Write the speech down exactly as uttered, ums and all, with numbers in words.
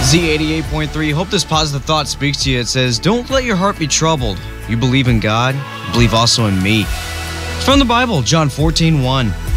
Z eighty-eight point three. Hope this positive thought speaks to you. It says, don't let your heart be troubled. You believe in God, believe also in me. It's from the Bible, John fourteen one.